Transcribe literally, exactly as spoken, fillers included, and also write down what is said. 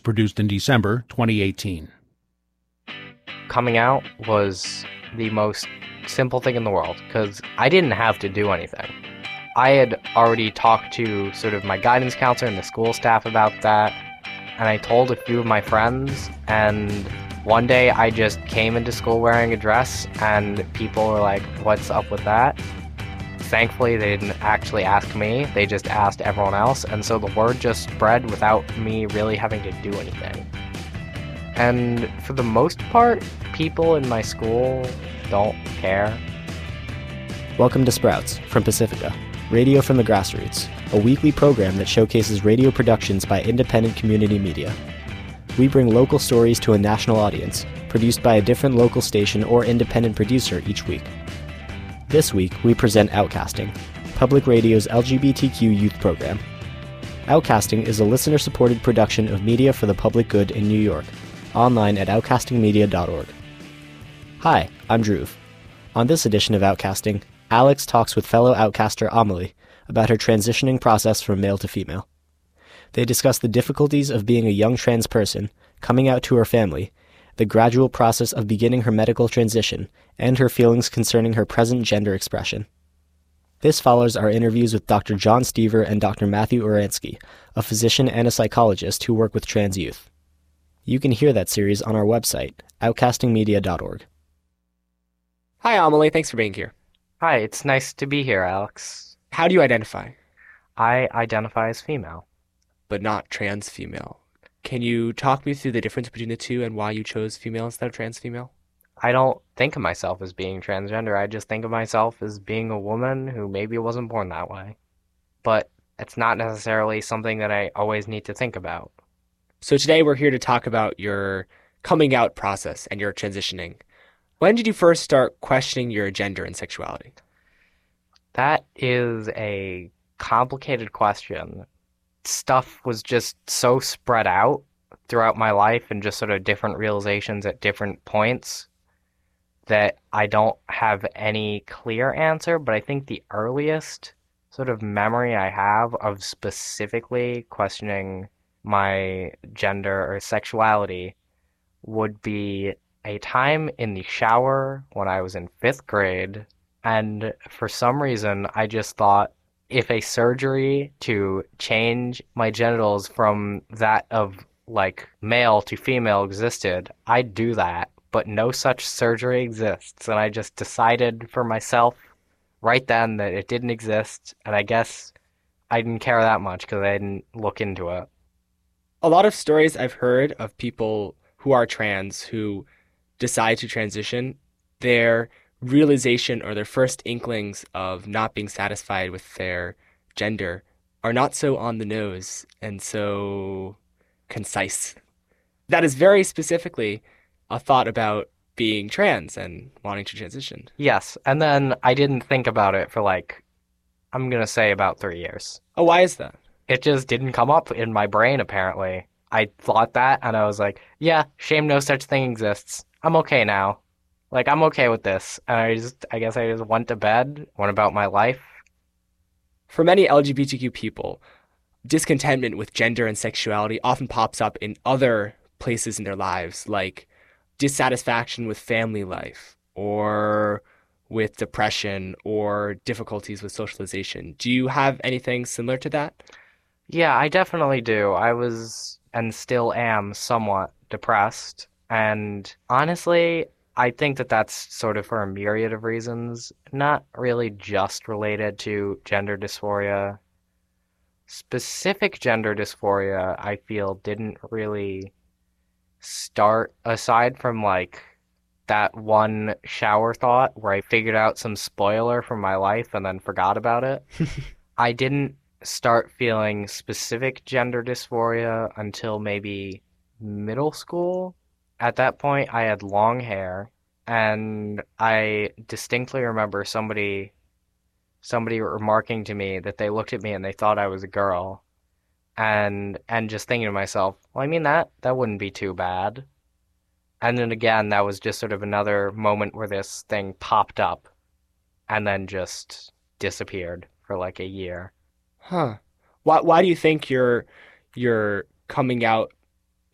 produced in December twenty eighteen. Coming out was the most simple thing in the world because I didn't have to do anything. I had already talked to sort of my guidance counselor and the school staff about that, and I told a few of my friends, and one day I just came into school wearing a dress, and people were like, "What's up with that?" Thankfully, they didn't actually ask me, they just asked everyone else, and so the word just spread without me really having to do anything. And for the most part, people in my school don't care. Welcome to Sprouts from Pacifica, radio from the grassroots, a weekly program that showcases radio productions by independent community media. We bring local stories to a national audience, produced by a different local station or independent producer each week. This week, we present Outcasting, Public Radio's L G B T Q youth program. Outcasting is a listener-supported production of media for the public good in New York, online at outcasting media dot org. Hi, I'm Dhruv. On this edition of Outcasting, Alex talks with fellow outcaster Amelie about her transitioning process from male to female. They discuss the difficulties of being a young trans person, coming out to her family, the gradual process of beginning her medical transition, and her feelings concerning her present gender expression. This follows our interviews with Doctor John Stever and Doctor Matthew Oransky, a physician and a psychologist who work with trans youth. You can hear that series on our website, outcasting media dot org. Hi, Amelie. Thanks for being here. Hi, it's nice to be here, Alex. How do you identify? I identify as female. But not trans female. Can you talk me through the difference between the two and why you chose female instead of trans female? I don't think of myself as being transgender. I just think of myself as being a woman who maybe wasn't born that way. But it's not necessarily something that I always need to think about. So today we're here to talk about your coming out process and your transitioning. When did you first start questioning your gender and sexuality? That is a complicated question. Stuff was just so spread out throughout my life and just sort of different realizations at different points that I don't have any clear answer, but I think the earliest sort of memory I have of specifically questioning my gender or sexuality would be a time in the shower when I was in fifth grade, and for some reason I just thought, if a surgery to change my genitals from that of like male to female existed, I'd do that, but no such surgery exists. And I just decided for myself right then that it didn't exist, and I guess I didn't care that much because I didn't look into it. A lot of stories I've heard of people who are trans who decide to transition, their realization or their first inklings of not being satisfied with their gender are not so on the nose and so concise. That is very specifically a thought about being trans and wanting to transition. Yes, and then I didn't think about it for like, I'm going to say about three years. Oh, why is that? It just didn't come up in my brain, apparently. I thought that, and I was like, yeah, shame no such thing exists. I'm okay now. Like, I'm okay with this. And I just, I guess I just went to bed, went about my life. For many L G B T Q people, discontentment with gender and sexuality often pops up in other places in their lives, like dissatisfaction with family life, or with depression, or difficulties with socialization. Do you have anything similar to that? Yeah, I definitely do. I was, and still am, somewhat depressed. And honestly, I think that that's sort of for a myriad of reasons, not really just related to gender dysphoria. Specific gender dysphoria, I feel, didn't really start, aside from like that one shower thought where I figured out some spoiler from my life and then forgot about it. I didn't start feeling specific gender dysphoria until maybe middle school. At that point, I had long hair, and I distinctly remember somebody somebody remarking to me that they looked at me and they thought I was a girl, and and just thinking to myself, well, I mean, that, that wouldn't be too bad. And then again, that was just sort of another moment where this thing popped up and then just disappeared for like a year. Huh. Why, why do you think your, your coming out